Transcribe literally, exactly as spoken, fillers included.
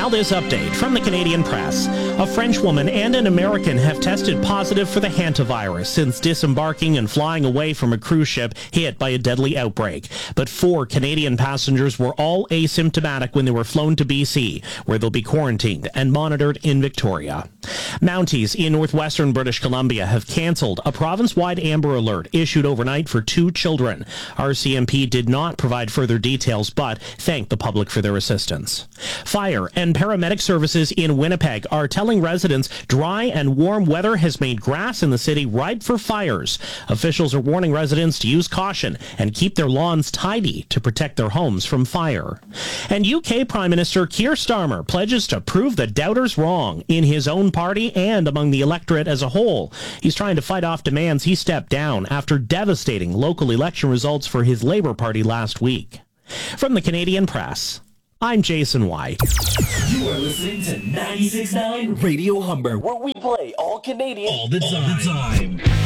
Now this update from the Canadian Press. A French woman and an American have tested positive for the hantavirus since disembarking and flying away from a cruise ship hit by a deadly outbreak. But four Canadian passengers were all asymptomatic when they were flown to B C, where they'll be quarantined and monitored in Victoria. Mounties in northwestern British Columbia have cancelled a province-wide Amber Alert issued overnight for two children. R C M P did not provide further details, but thanked the public for their assistance. Fire and paramedic services in Winnipeg are telling residents dry and warm weather has made grass in the city ripe for fires. Officials are warning residents to use caution and keep their lawns tidy to protect their homes from fire. And U K Prime Minister Keir Starmer pledges to prove the doubters wrong in his own party and among the electorate as a whole. He's trying to fight off demands he stepped down after devastating local election results for his Labour Party last week. From the Canadian Press, I'm Jason White. You are listening to ninety-six point nine Radio Humber, where we play all Canadian all the time. All the time.